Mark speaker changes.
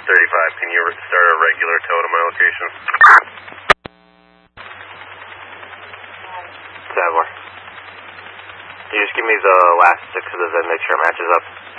Speaker 1: 35, can you start a regular tow to my location? Sadler. You just give me the last 6 of the VIN, make sure it matches up.